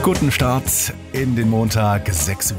Guten Start in den Montag, 6:41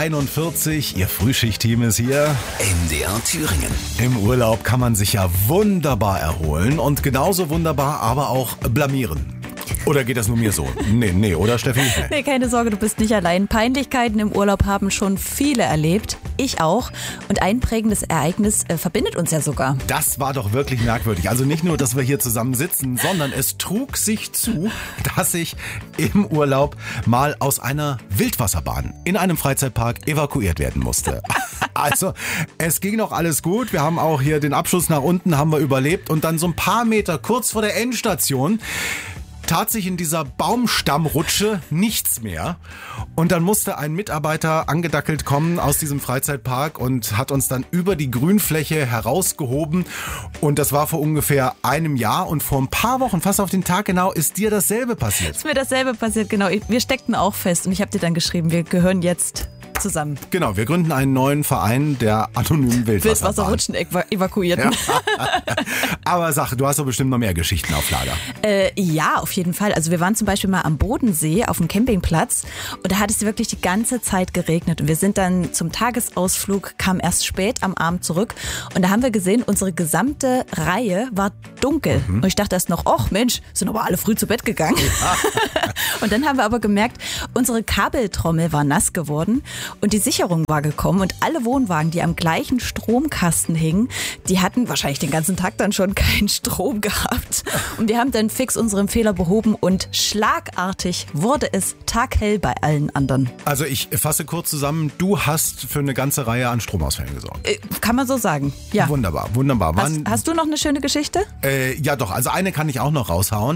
Uhr. Ihr Frühschichtteam ist hier. MDR Thüringen. Im Urlaub kann man sich ja wunderbar erholen und genauso wunderbar aber auch blamieren. Oder geht das nur mir so? Nee, oder Steffi? Nee, keine Sorge, du bist nicht allein. Peinlichkeiten im Urlaub haben schon viele erlebt. Ich auch. Und ein prägendes Ereignis verbindet uns ja sogar. Das war doch wirklich merkwürdig. Also nicht nur, dass wir hier zusammen sitzen, sondern es trug sich zu, dass ich im Urlaub mal aus einer Wildwasserbahn in einem Freizeitpark evakuiert werden musste. Also es ging noch alles gut. Wir haben auch hier den Abschuss nach unten haben wir überlebt. Und dann so ein paar Meter kurz vor der Endstation tat sich in dieser Baumstammrutsche nichts mehr. Und dann musste ein Mitarbeiter angedackelt kommen aus diesem Freizeitpark und hat uns dann über die Grünfläche herausgehoben. Und das war vor ungefähr einem Jahr. Und vor ein paar Wochen, fast auf den Tag genau, ist dir dasselbe passiert. Ist mir dasselbe passiert, genau. Wir steckten auch fest und ich habe dir dann geschrieben, wir gehören jetzt zusammen. Genau, wir gründen einen neuen Verein der anonymen Wildwasserbahn. Wildwasserrutschen evakuierten. Ja. Aber sag, du hast doch bestimmt noch mehr Geschichten auf Lager. Ja, auf jeden Fall. Also wir waren zum Beispiel mal am Bodensee auf dem Campingplatz und da hat es wirklich die ganze Zeit geregnet. Und wir sind dann zum Tagesausflug, kamen erst spät am Abend zurück und da haben wir gesehen, unsere gesamte Reihe war dunkel. Und ich dachte erst noch, ach Mensch, sind aber alle früh zu Bett gegangen. Ja. Und dann haben wir aber gemerkt, unsere Kabeltrommel war nass geworden. Und die Sicherung war gekommen und alle Wohnwagen, die am gleichen Stromkasten hingen, die hatten wahrscheinlich den ganzen Tag dann schon keinen Strom gehabt. Und wir haben dann fix unseren Fehler behoben und schlagartig wurde es taghell bei allen anderen. Also ich fasse kurz zusammen, du hast für eine ganze Reihe an Stromausfällen gesorgt. Kann man so sagen, ja. Wunderbar. Hast du noch eine schöne Geschichte? Ja doch, also eine kann ich auch noch raushauen.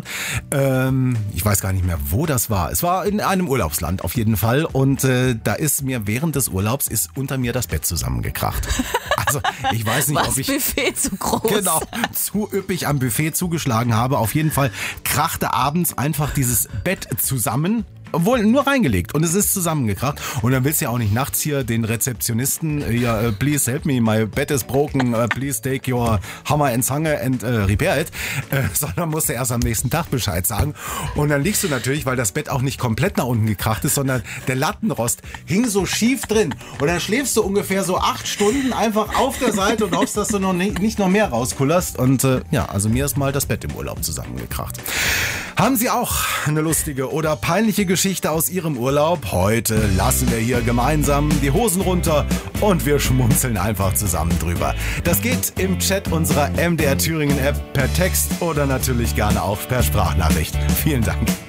Ich weiß gar nicht mehr, wo das war. Es war in einem Urlaubsland auf jeden Fall und da ist mir während des Urlaubs ist unter mir das Bett zusammengekracht. Also ich weiß nicht, ob ich Buffet zu groß. Genau, zu üppig am Buffet zugeschlagen habe. Auf jeden Fall krachte abends einfach dieses Bett zusammen. Obwohl, nur reingelegt und es ist zusammengekracht. Und dann willst du ja auch nicht nachts hier den Rezeptionisten, please help me, my bed is broken, please take your hammer and zange and repair it, sondern musst du erst am nächsten Tag Bescheid sagen. Und dann liegst du natürlich, weil das Bett auch nicht komplett nach unten gekracht ist, sondern der Lattenrost hing so schief drin. Und dann schläfst du ungefähr so 8 Stunden einfach auf der Seite und hoffst, dass du noch nicht noch mehr rauskullerst. Und also mir ist mal das Bett im Urlaub zusammengekracht. Haben Sie auch eine lustige oder peinliche Geschichte aus Ihrem Urlaub? Heute lassen wir hier gemeinsam die Hosen runter und wir schmunzeln einfach zusammen drüber. Das geht im Chat unserer MDR Thüringen App per Text oder natürlich gerne auch per Sprachnachricht. Vielen Dank.